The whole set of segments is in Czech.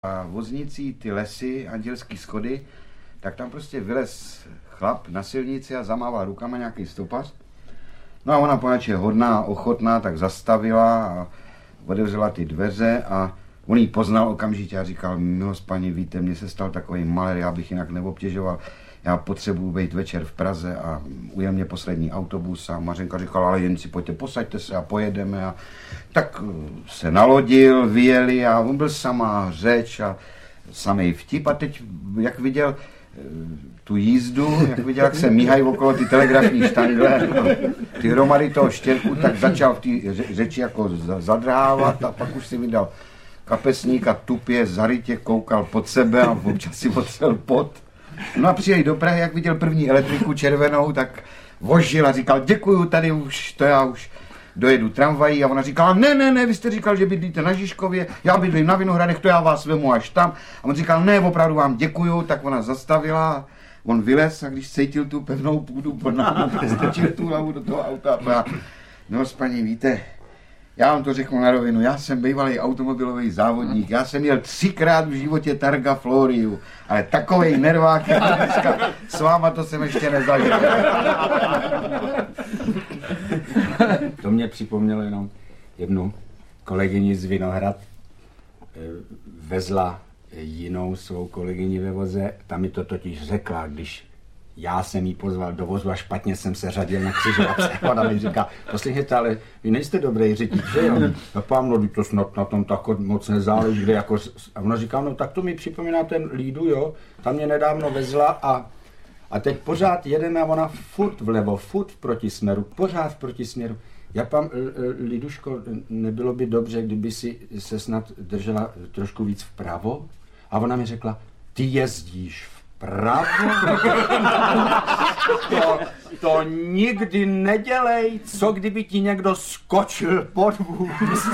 A voznicí ty lesy, Andělský schody, tak tam prostě vylez chlap na silnici a zamával rukama nějaký stopař. No a ona poněvadž je hodná a ochotná, tak zastavila a otevřela ty dveře a on jí poznal okamžitě a říkal: milost paní, víte, mně se stal takový malér, já bych jinak neobtěžoval, já potřebuji být večer v Praze a ujel mě poslední autobus. A Mařenka říkala: ale jen si pojďte, posaďte se a pojedeme. A tak se nalodil, vyjeli a on byl samá řeč a samej vtip. A teď, jak viděl tu jízdu, jak viděl, jak se míhají okolo ty telegrafní štangle, ty hromady toho štěrku, tak začal v té řeči jako zadrávat a pak už si vydal kapesník a tupě zarytě koukal pod sebe a občas si potřel pot. No a přijeli do Prahy, jak viděl první elektriku červenou, tak vožil a říkal: děkuju, tady už, to já už dojedu tramvají. A ona říkala: ne, vy jste říkal, že bydlíte na Žižkově, já bydlím na Vinohradech, to já vás vemu až tam. A on říkal: ne, opravdu vám děkuju. Tak ona zastavila, on vylez a když cítil tu pevnou půdu pod námi, strčil tu hlavu do toho auta a no, paní, víte, já vám to řeknu na rovinu, já jsem bývalý automobilový závodník, já jsem měl 3krát v životě Targa Floriu, ale takovej nervák, dneska s váma to jsem ještě nezažil. To mě připomnělo jenom jednu kolegyni z Vinohrad, vezla jinou svou kolegyni ve voze, ta mi to totiž řekla, když já jsem jí pozval do vozu a špatně jsem se řadil na křižovatce. Ona mi říká: poslyšněte, ale vy nejste dobrý řidič, že jo? A pán, no, to snad na tom tak moc nezáleží, kde jako... A ona říká: no tak to mi připomíná ten Lídu, jo? Tam mě nedávno vezla a teď pořád jedeme a ona furt vlevo, furt v protisměru, pořád v protisměru. Já pán, Liduško, nebylo by dobře, kdyby si se snad držela trošku víc vpravo? A ona mi řekla: ty jezdíš vpravo? To nikdy nedělej, co kdyby ti někdo skočil pod vůz.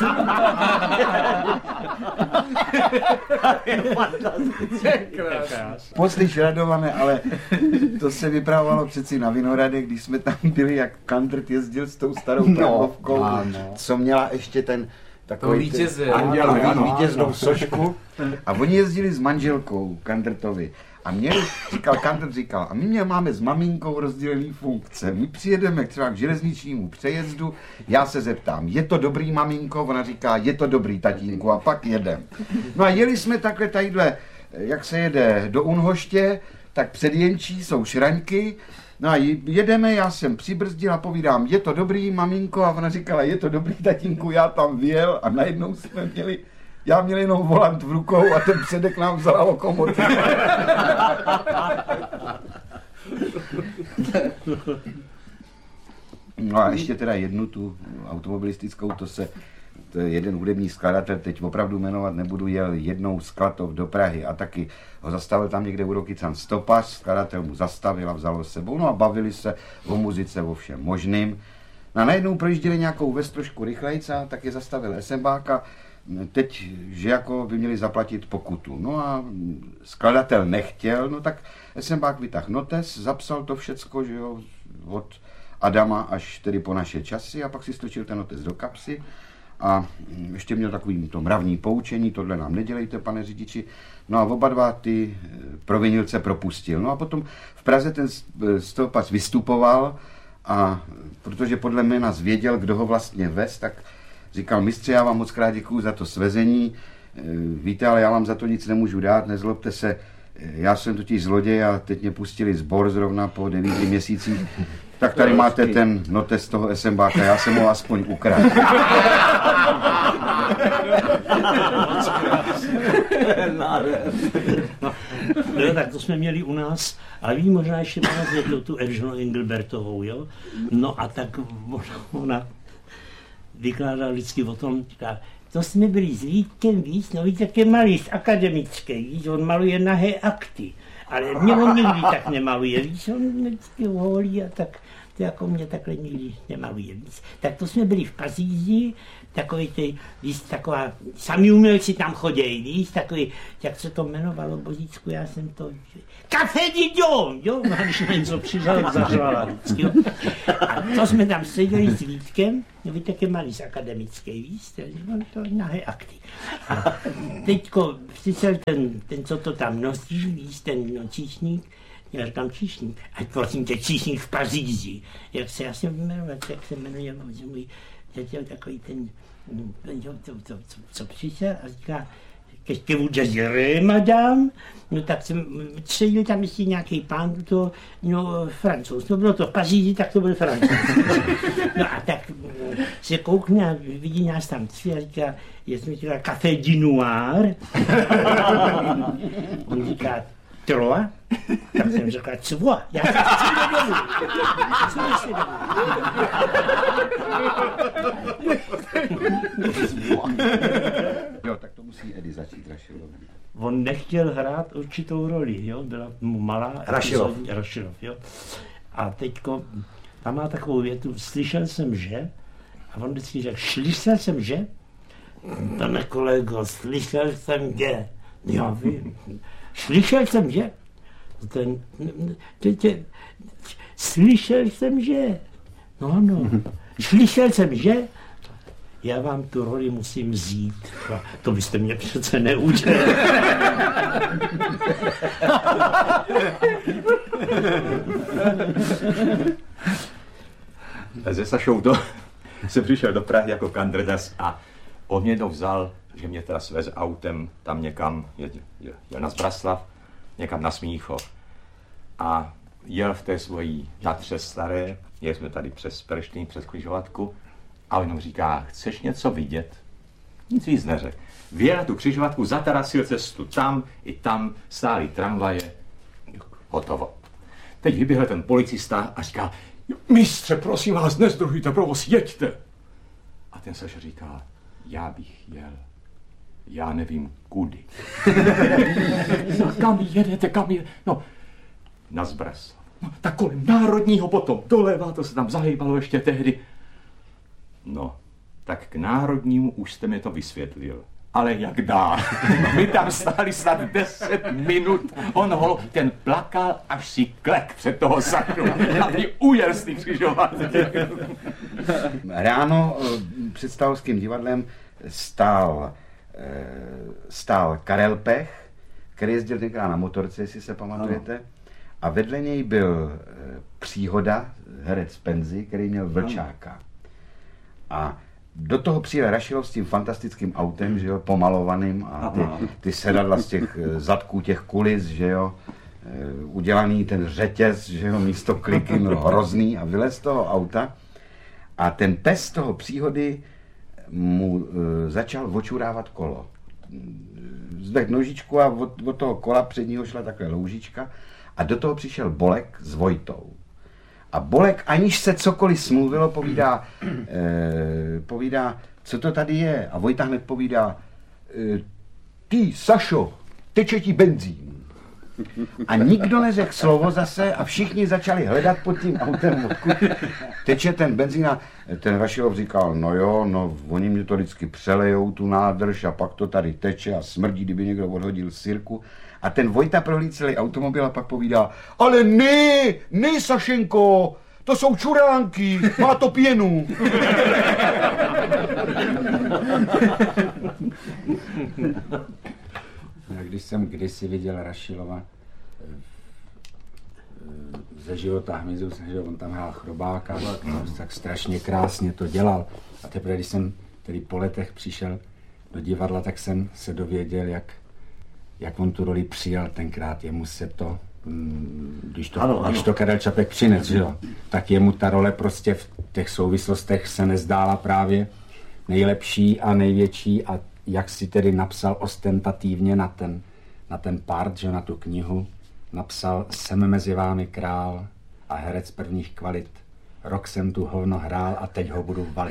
Poslyš, Radované, ale to se vyprávalo přeci na Vinohradech, když jsme tam byli, jak Kandrt jezdil s tou starou prahovkou, co měla ještě ten takový vítěznou sošku. A oni jezdili s manželkou Kandrtovi. A Kandrt říkal, a my máme s maminkou rozdělený funkce. My přijedeme třeba k železničnímu přejezdu, já se zeptám: je to dobrý, maminko? Ona říká: je to dobrý, tatínku, a pak jedem. No a jeli jsme takhle tadyhle, jak se jede do Unhoště, tak před Jenčí jsou šraňky. No a jedeme, já jsem přibrzdil a povídám: je to dobrý, maminko? A ona říkala: je to dobrý, tatínku, já tam vyjel a najednou jsme já měl jenom volant v rukou a ten předek nám vzala lokomotivu. No a ještě teda jednu tu automobilistickou, to je jeden hudební skladatel, teď opravdu jmenovat nebudu, jel jednou z Klatov do Prahy a taky ho zastavil tam někde u Rokycan stopař, skladatel mu zastavil a vzal ho s sebou, no a bavili se o muzice, o všem možným. No a najednou projížděli nějakou ves trošku rychlejc a tak je zastavil SMBáka, teď, že jako by měli zaplatit pokutu. No a skladatel nechtěl, no tak SMBák vytáhl notes, zapsal to všecko, že jo, od Adama až tedy po naše časy a pak si strčil ten notes do kapsy a ještě měl takový to mravní poučení: tohle nám nedělejte, pane řidiči. No a oba dva ty provinilce propustil. No a potom v Praze ten stopař vystupoval a protože podle mě nás věděl, kdo ho vlastně vez, tak říkal: mistře, já vám moc krát děkuju za to svezení, víte, ale já vám za to nic nemůžu dát, nezlobte se, já jsem totiž zloděj a teď mě pustili zbor zrovna po 9 měsících, tak tady máte ten notes toho SMBáka, já jsem ho aspoň ukradl. No, tak to jsme měli u nás, ale vy možná ještě pamatujete tu Evženu Engelbertovou, jo? No a tak ona vykládal vždycky o tom, říká: to jsme byli s Vítkem, víc, no víc, jak je malíř akademický, víc, on maluje nahé akty, ale mě on nikdy tak nemaluje, víc, on vždycky holí a tak to jako mě takhle nikdy nemaluje víc. Tak to jsme byli v Paříži, takový ty, víš, taková, sami umělci tam chodějí, víš, takový, jak se to jmenovalo, Božíčku, já jsem to, Café Dijon, jo, když na něco přišel, zařvala vždycky, jo. A to jsme tam seděli s Vítkem, no víte, jak je malý z akademické, víš, on to nahé akty. A teďko přišel ten, co to tam nosí, víš, ten číšník, já říkám číšník, ať prosím tě, číšník v Paříži, jak se jmenuje, můj dětel, takový ten co přišel a říká, qu'est-ce que vous désirez, madame? No tak jsem středil tam ještě nějaký pán, to, no Francouz, no bylo to v Paříži, tak to byl Francouz. No a tak se koukne a vidí nás tam tři a říká, jestli mi říká Café du Noir. On říká, Trois? Tak jsem říkal, Trois. Já se chci domů. Jo, tak to musí Edy začít Rašilov. On nechtěl hrát určitou roli, jo, byla mu malá. Rašilov, jo. A teďko, tam má takovou větu, slyšel jsem, že, a on vždycky řekl, slyšel jsem, že, pane kolego, slyšel jsem, že, já vím, slyšel jsem, že, slyšel jsem, že, no, slyšel jsem, že, já vám tu roli musím vzít. To byste mě přece neudělali. Se Sašou to jsem přišel do Prahy jako kandradas a on mě to vzal, že mě teda sveze autem tam někam, jel na Zbraslav, někam na Smíchov. A jel v té svojí Tatře staré, jeli jsme tady přes Perštýn, přes křižovatku, a on jenom říká, chceš něco vidět? Nic víc neřekl. Vjel na tu křižovatku, zatarasil cestu tam i tam, stály tramvaje, hotovo. Teď vyběhl ten policista a říká, mistře, prosím vás, nezdruhujte provoz, jeďte. A ten Saša říká, já bych jel, já nevím kudy. No, kam jedete, kam jedete? No, na Zbraslav. No, tak kolem Národního potom, doleva, to se tam zahýbalo ještě tehdy. No, tak k Národnímu už jste mi to vysvětlil. Ale jak dál? My tam stáli snad 10 minut. On ten plakal, až si klek před toho Sašu. Aby ujel z těch křižovatky. Ráno před Stavovským divadlem stál Karel Pech, který jezdil tenkrát na motorce, jestli se pamatujete. Ano. A vedle něj byl Příhoda, herec Penzy, který měl vlčáka. A do toho přijel Rašilov s tím fantastickým autem, že jo, pomalovaným a ty sedadla z těch zadků těch kulis, že jo, udělaný ten řetěz, že jo, místo kliky, no hrozný, a vylez z toho auta a ten pes toho Příhody mu začal očurávat kolo. Zdech nožičku a od toho kola předního šla takhle loužička a do toho přišel Bolek s Vojtou. A Bolek, aniž se cokoliv smluvilo, povídá, co to tady je. A Vojta hned povídá, ty, Sašo, teče ti benzín. A nikdo neřekl slovo zase a všichni začali hledat pod tím autem, odkud teče ten benzín. A ten Rašilov říkal, no jo, no oni mě to vždycky přelejou, tu nádrž, a pak to tady teče a smrdí, kdyby někdo odhodil sirku. A ten Vojta prohlíd celý automobil a pak povídá, ale ne, Sašenko, to jsou čuránky, má to pěnu. Když jsem kdysi viděl Rašilova ze Života hmyzu, že on tam hrál chrobáka, tak strašně krásně to dělal. A teprve, když jsem tedy po letech přišel do divadla, tak jsem se dověděl, jak on tu roli přijal tenkrát. Jemu se to, když to Karel Čapek přines, že jo, tak jemu ta role prostě v těch souvislostech se nezdála právě nejlepší a největší, a jak si tedy napsal ostentativně na ten part, že na tu knihu, napsal Jsem mezi vámi král a herec prvních kvalit. Rok jsem tu hovno hrál a teď ho budu valit.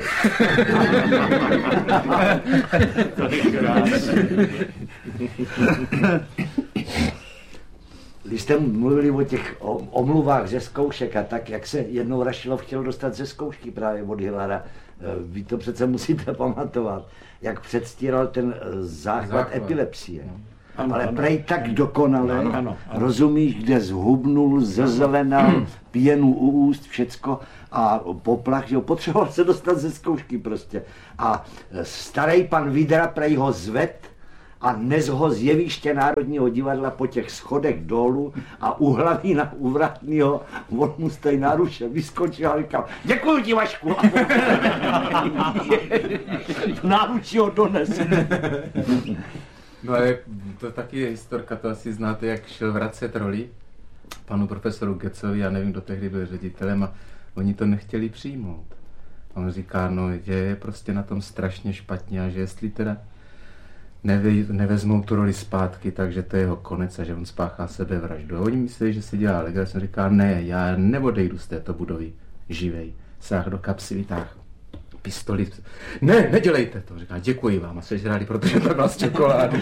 Když jste mluvili o těch omluvách ze zkoušek a tak, jak se jednou Rašilov chtěl dostat ze zkoušky právě od Hillara, vy to přece musíte pamatovat, jak předstíral ten záchvat epilepsie. Ano, ale prej tak dokonale, rozumíš, kde zhubnul, zezelenal, pěnu u úst, všecko a poplach, že ho potřeboval se dostat ze zkoušky prostě. A starý pan Vidra prej ho zved a nes ho z jeviště Národního divadla po těch schodech dolů a u hlavy na uvratnýho, on mu stojí na ruše, vyskočil a říkal, děkuju ti, Vašku. Náručí ho dones. No ale to taky je historka, to asi znáte, jak šel vracet roli panu profesoru Gecovi, já nevím, kdo tehdy byl ředitelem, a oni to nechtěli přijmout. A on říká, no, že je prostě na tom strašně špatně a že jestli teda nevezmou tu roli zpátky, takže to je jeho konec a že on spáchá sebevraždu. A oni myslí, že se dělá legraci. Říká, ne, já neodejdu z této budovy živej. Sáh do kapsy, vytáh pistoli. Ne, nedělejte to. Říká, děkuji vám a sežrali, protože to byla z čokolády.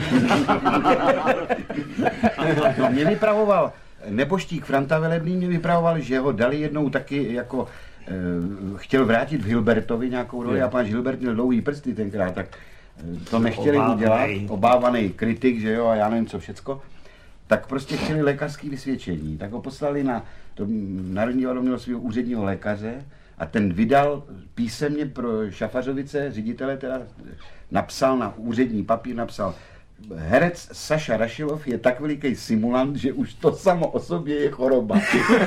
Mě vypravoval neboštík Franta Velebný, mě vypravoval, že ho dali jednou taky jako chtěl vrátit v Hilbertovi nějakou roli a pan Hilbert měl dlouhý prsty tenkrát, tak to nechtěli udělat, obávaný kritik, že jo, a já nevím co všecko, tak prostě chtěli lékařské vysvědčení, tak ho poslali na to Národní divadlo mělo svého úředního lékaře a ten vydal písemně pro Šafařovice, ředitele teda napsal na úřední papír, napsal herec Saša Rašilov je tak veliký simulant, že už to samo o sobě je choroba.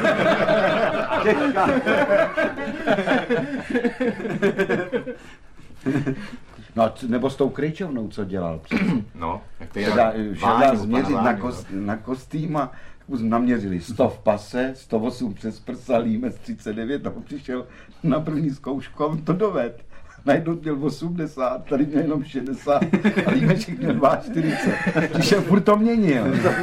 No, nebo s tou Krejčovnou, co dělal. No, jak to šel změřit na kostým a naměřili 100 v pase, 108 přes prsa, límec 39, a přišel na první zkoušku a on to dovedl. Najednou měl 80, tady měl jenom 60 a límeček měl 42. Přišel, furt to měnil.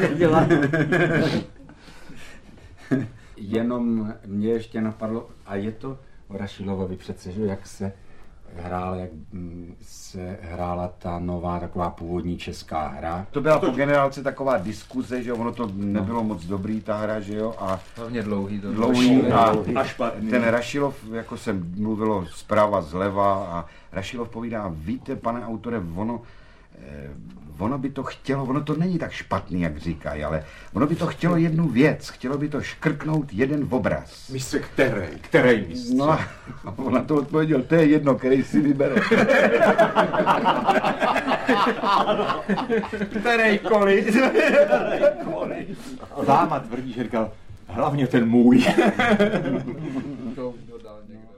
Jenom mě ještě napadlo, a je to o Rašilovovi přece, že jak se hrála ta nová taková původní česká hra. To byla po generálce taková diskuze, že ono to nebylo moc dobrý ta hra, že jo, a hlavně dlouhý a špatný. Ten Rašilov, jako se mluvilo zprava, zleva a Rašilov povídá, víte, pane autore, ono by to chtělo, ono to není tak špatný, jak říkají, ale ono by to chtělo jednu věc, chtělo by to škrknout jeden obraz. Mistře, který mistře? No, on na to odpověděl, to je jedno, který si vybere. Kterejkoliv. Dáma tvrdí, že říkal, hlavně ten můj. To dodal někdo.